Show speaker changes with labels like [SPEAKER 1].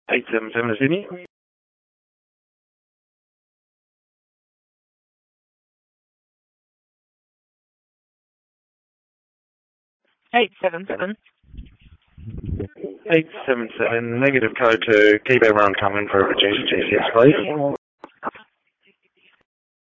[SPEAKER 1] 877 Sydney.
[SPEAKER 2] 877.
[SPEAKER 1] 877, negative code to keep everyone coming for a reduced GCS, please.